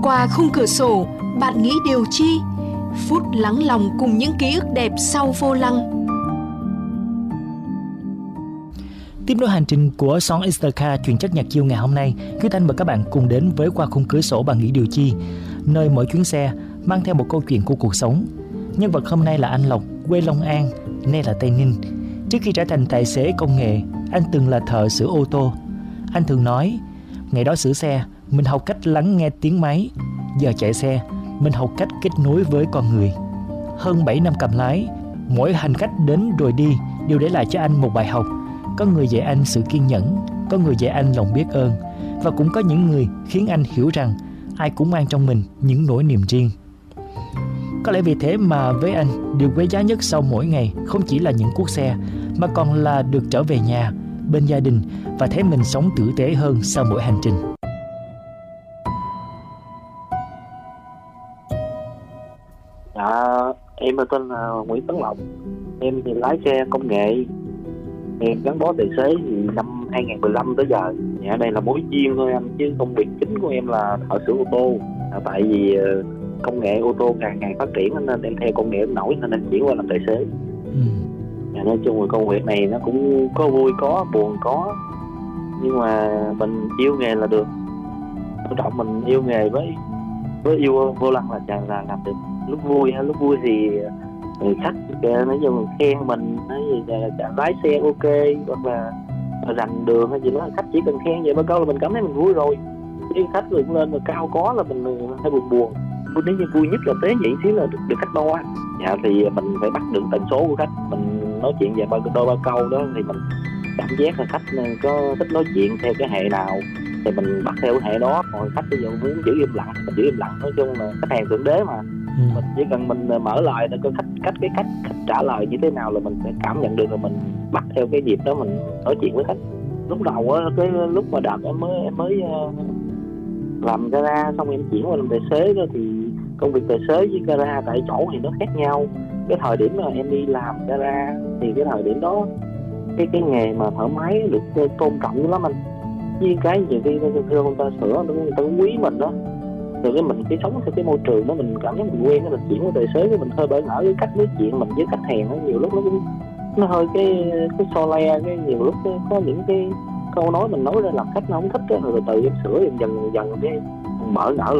Qua khung cửa sổ, bạn nghĩ điều chi? Phút lắng lòng cùng những ký ức đẹp sau vô lăng. Tiếp nối hành trình của Song Instacar chuyên trách nhạc chiêu ngày hôm nay, Quý Thanh mời các bạn cùng đến với Qua khung cửa sổ bạn nghĩ điều chi, nơi mỗi chuyến xe mang theo một câu chuyện của cuộc sống. Nhân vật hôm nay là anh Lộc, quê Long An, nay là Tây Ninh. Trước khi trở thành tài xế công nghệ, anh từng là thợ sửa ô tô. Anh thường nói, ngày đó sửa xe, mình học cách lắng nghe tiếng máy. Giờ chạy xe, mình học cách kết nối với con người. Hơn 7 năm cầm lái, mỗi hành khách đến rồi đi đều để lại cho anh một bài học. Có người dạy anh sự kiên nhẫn, có người dạy anh lòng biết ơn, và cũng có những người khiến anh hiểu rằng ai cũng mang trong mình những nỗi niềm riêng. Có lẽ vì thế mà với anh, điều quý giá nhất sau mỗi ngày không chỉ là những cuốc xe, mà còn là được trở về nhà, bên gia đình và thấy mình sống tử tế hơn sau mỗi hành trình. Dạ, em tên là Nguyễn Tấn Lộc. Em thì lái xe công nghệ. Em gắn bó tài xế thì năm 2015 tới giờ. Dạ, đây là mối duyên thôi anh, chứ công việc chính của em là thợ sửa ô tô. Tại vì công nghệ ô tô càng ngày phát triển nên em theo công nghệ nổi nên em chuyển qua làm tài xế. Dạ, nói chung là công việc này nó cũng có vui có, buồn có, nhưng mà mình yêu nghề là được. Quan trọng mình yêu nghề với yêu vô lăng là làm được. Lúc vui thì người khách nói chung khen mình, nói gì là lái xe ok, hoặc là rành đường hay gì đó, khách chỉ cần khen vậy bao câu là mình cảm thấy mình vui rồi. Chứ khách lượng lên mà cao có là mình hơi buồn. Nếu như vui nhất là tế nhị xíu là được khách đo. Dạ, thì mình phải bắt được tần số của khách. Mình nói chuyện về ba câu đó thì mình cảm giác là khách có thích nói chuyện theo cái hệ nào thì mình bắt theo cái hệ đó. Còn khách bây giờ muốn giữ im lặng mình giữ im lặng. Nói chung là khách hàng thượng đế mà. Mình chỉ cần mình mở lời để có khách trả lời như thế nào là mình sẽ cảm nhận được, là mình bắt theo cái dịp đó mình nói chuyện với khách. Lúc đầu á, cái lúc mà đợt em mới làm gara xong em chuyển qua làm tài xế đó, thì công việc tài xế với gara tại chỗ thì nó khác nhau. Cái thời điểm mà em đi làm gara thì cái thời điểm đó cái nghề mà thợ máy được tôn trọng dữ lắm anh. Với cái nhiều khi người ta sửa người ta cũng quý mình đó. Rồi cái mình cái sống theo cái môi trường đó mình cảm giác mình quen, cái mình chuyển qua tài xế cái mình hơi bỡ ngỡ với cách nói chuyện mình với khách hàng đó. Nhiều lúc nó hơi cái so le, cái nhiều lúc có những cái câu nói mình nói ra làm khách nó không thích đó. Rồi từ em sửa em dần cái bỡ ngỡ